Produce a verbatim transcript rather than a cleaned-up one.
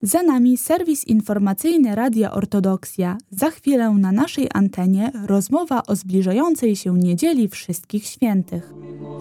Za nami serwis informacyjny Radia Ortodoksja. Za chwilę na naszej antenie rozmowa o zbliżającej się niedzieli Wszystkich Świętych.